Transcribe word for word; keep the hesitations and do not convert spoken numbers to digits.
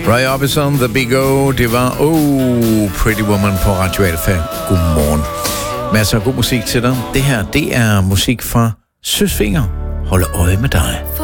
Roy Orbison, The Big O, det var Oh, Pretty Woman på Radio Alfa. Godmorgen. Masser af god musik til dig. Det her, det er musik fra Søsfinger. Holde øje med dig.